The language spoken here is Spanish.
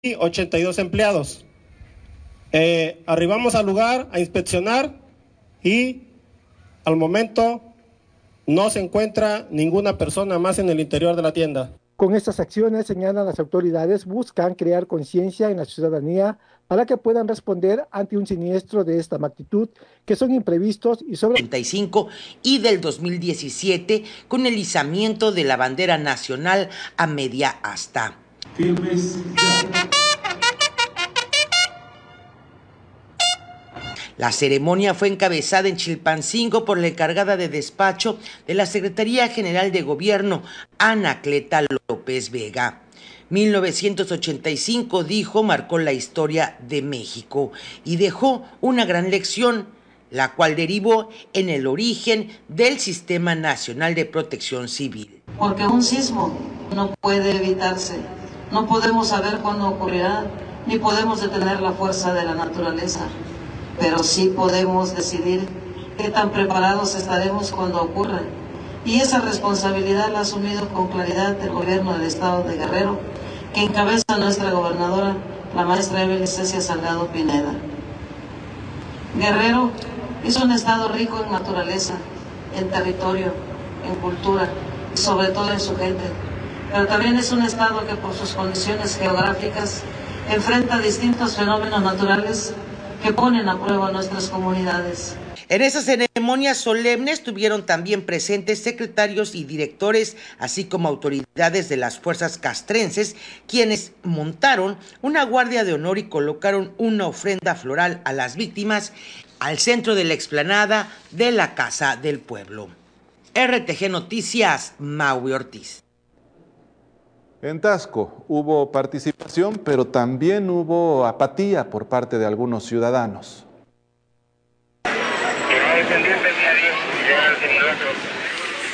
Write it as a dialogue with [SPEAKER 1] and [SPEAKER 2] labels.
[SPEAKER 1] y 82 empleados. Arribamos al lugar a inspeccionar y al momento no se encuentra ninguna persona más en el interior de la tienda.
[SPEAKER 2] Con estas acciones, señalan las autoridades, buscan crear conciencia en la ciudadanía para que puedan responder ante un siniestro de esta magnitud, que son imprevistos y sobre
[SPEAKER 3] 85 y del 2017 con el izamiento de la bandera nacional a media asta.
[SPEAKER 4] Firmes.
[SPEAKER 3] La ceremonia fue encabezada en Chilpancingo por la encargada de despacho de la Secretaría General de Gobierno, Anacleta López Vega. 1985, dijo, marcó la historia de México y dejó una gran lección, la cual derivó en el origen del Sistema Nacional de Protección Civil.
[SPEAKER 5] Porque un sismo no puede evitarse, no podemos saber cuándo ocurrirá, ni podemos detener la fuerza de la naturaleza. Pero sí podemos decidir qué tan preparados estaremos cuando ocurra. Y esa responsabilidad la ha asumido con claridad el gobierno del estado de Guerrero, que encabeza nuestra gobernadora, la maestra Evelyn Cecia Salgado Pineda. Guerrero es un estado rico en naturaleza, en territorio, en cultura y sobre todo en su gente. Pero también es un estado que por sus condiciones geográficas enfrenta distintos fenómenos naturales que ponen a prueba nuestras comunidades.
[SPEAKER 3] En esa ceremonia solemne estuvieron también presentes secretarios y directores, así como autoridades de las fuerzas castrenses, quienes montaron una guardia de honor y colocaron una ofrenda floral a las víctimas al centro de la explanada de la Casa del Pueblo. RTG Noticias, Maui Ortiz.
[SPEAKER 6] En Taxco hubo participación, pero también hubo apatía por parte de algunos ciudadanos.
[SPEAKER 7] Que no hay pendiente ni a 10, y llega el 18.